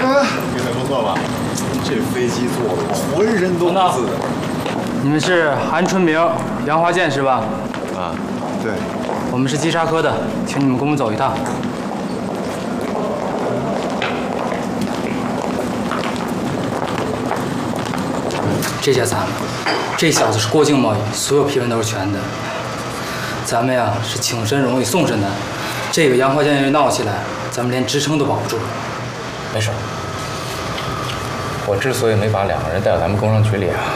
评的不错吧？这飞机坐的我浑身都不自在。 你们是韩春明、杨华健是吧？ 啊，对。 我们是稽查科的，请你们跟我们走一趟。这下惨了，这小子是过境贸易，所有批文都是全的。咱们呀是请神容易送神难，这个杨华健要闹起来，咱们连职称都保不住了。 没事，我之所以没把2个人带到咱们工商局里啊，